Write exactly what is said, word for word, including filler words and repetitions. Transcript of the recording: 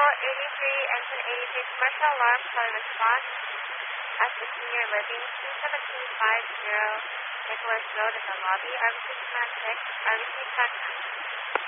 eighty-three, engine eighty-three, commercial alarm, calling response at the senior living, two seventeen five zero Nicholas Road in the lobby. R B C Command six, R B C Command